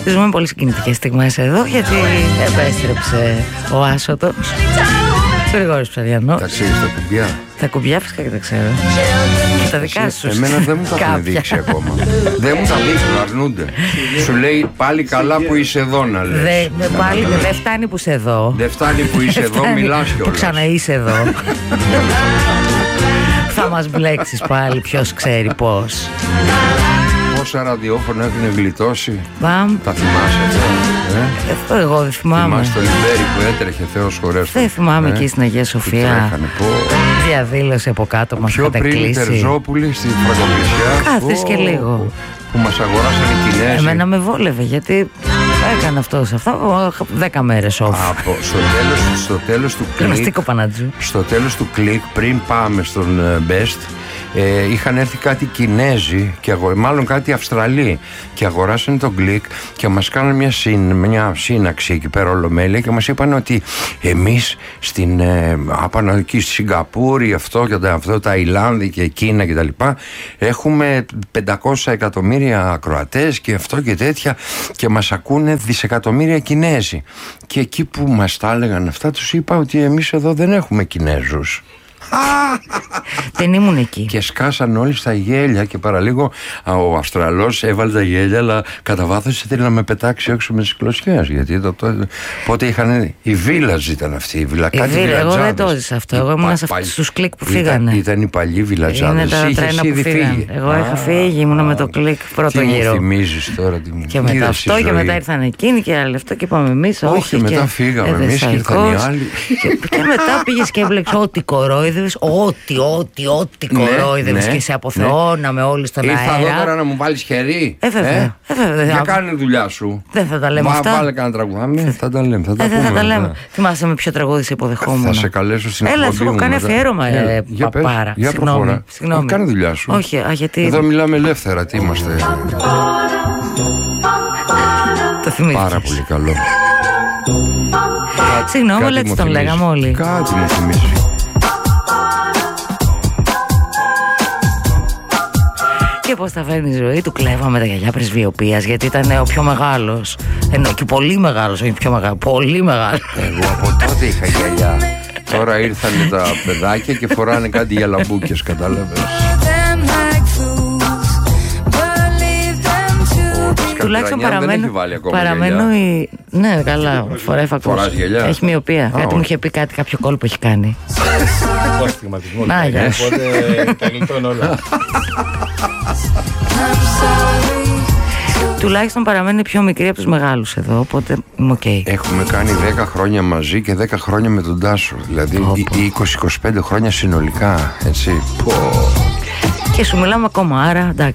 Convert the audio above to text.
Ζούμε πολύ συγκινητικές στιγμές εδώ, γιατί επέστρεψε ο Άσωτος, ο Γρηγόρης Ψαριανός. Τα ξέρεις τα κουμπιά? Τα κουμπιά φυσικά και τα ξέρω. Και τα δικά σου. Εμένα δεν μου τα έχουν δείξει ακόμα. Δεν μου τα δείχνουν, αρνούνται. Σου λέει πάλι καλά που είσαι εδώ, να λες. Πάλι δεν φτάνει που είσαι εδώ. Δεν φτάνει που είσαι εδώ, μιλάς κιόλας. Που ξαναείσαι εδώ. Θα μας μπλέξεις πάλι, ποιος ξέρει πώς. Πόσα ραδιόφωνα έχουν γλιτώσει. Μπαμ. Τα θυμάσαι αυτά? Αυτό εγώ δεν θυμάμαι. Θυμάσαι το Λιμπέρι που έτρεχε, Θεός χωρέστο. Δεν θυμάμαι εκεί στην Αγία Σοφία. Διαδήλωση από κάτω μας είχατε κλείσει. Πιο πριν η Τερζόπουλη στην Φραγκοπλησιά. Κάθες και λίγο. Που μας αγοράσαν οι Κινέζοι. Εμένα με βόλευε, γιατί έκανε αυτό σε αυτά 10 μέρες off. Στο τέλος του κλικ. Στο τέλος του κλικ, πριν πάμε στον Best, είχαν έρθει κάτι Κινέζοι και μάλλον κάτι Αυστραλοί και αγοράσαν τον κλικ και μας κάναν μια σύναξη εκεί πέρα ολομέλεια και μας είπαν ότι εμείς στην εκεί στη Σιγκαπούρη, αυτό Ταϊλάνδη και Κίνα και τα λοιπά, έχουμε 500 εκατομμύρια ακροατές και αυτό και τέτοια, και μας ακούνε δισεκατομμύρια Κινέζοι. Και εκεί που μας τα έλεγαν αυτά, τους είπα ότι εμείς εδώ δεν έχουμε Κινέζους. Δεν ήμουν εκεί. Και σκάσαν όλοι στα γέλια και παραλίγο ο Αυστραλός έβαλε τα γέλια, αλλά κατά βάθος ήθελε να με πετάξει έξω με τις κλωσιές. Γιατί πότε είχαν. Η Village ήταν αυτή. Η Village. Εγώ δεν το έζησα αυτό. Εγώ ήμουν στους κλικ που φύγανε. Ήταν οι παλιοί Village. Είναι τα τρένα που φύγανε. Εγώ είχα φύγει, ήμουν με το κλικ πρώτο γύρο. Τι μου θυμίζεις τώρα? Και μετά αυτό και μετά ήρθαν εκείνοι και άλλο αυτό και είπαμε εμείς. Όχι, μετά φύγαμε εμείς και ήρθαν οι άλλοι. Και μετά πήγες και έβλεξες ό,τι κορόιδευες, ό,τι κορόιδευες και σε αποθεώναμε όλοι στον αέρα. Ήρθα εδώ τώρα να μου βάλεις χερί. Βέβαια. Για κάνε δουλειά σου. Δεν θα τα λέμε αυτά. Βάλε κανένα τραγουδάμε, θα τα λέμε. Θα τα λέμε. Θυμάσαι με ποιο τραγούδι σε υποδεχόμουν? Θα σε καλέσω στην εκπομπή μου. Έλα, σου έχω κάνει αφιέρωμα. Παπάρα. Για προχώρα. Κάνε δουλειά σου. Όχι, γιατί. Εδώ μιλάμε ελεύθερα, τι είμαστε. Το θυμήθηκες? Πάρα πολύ καλό. Συγγνώμη, αλλά έτσι τον λέγαμε όλοι. Κάτι μου θυμίζει. Και πώς θα φέρνει η ζωή του, κλέβαμε τα γυαλιά πρεσβειοποίας, γιατί ήταν ο πιο μεγάλος. Ενώ και πολύ μεγάλος, όχι πιο μεγάλο, πολύ μεγάλο. Εγώ από τότε είχα γυαλιά. Τώρα ήρθαν τα παιδάκια και φοράνε κάτι γυαλαμπούκες, κατάλαβες. Τουλάχιστον παραμένω Ναι, καλά, φοράει φακούς. Φοράς γυαλιά? Έχει μοιοπία. Κάτι μου είχε πει, κάποιο κόλπο έχει κάνει. Όχι στιγματισμό. Να, γεια. Οπότε τα γλιτώνω όλα. Τουλάχιστον παραμένει πιο μικρή από τους μεγάλους εδώ, οπότε είμαι οκ. Έχουμε κάνει 10 χρόνια μαζί και 10 χρόνια με τον Τάσο. Δηλαδή 20-25 χρόνια συνολικά, έτσι. Και σου μιλάμε ακόμα, άρα εντάξει.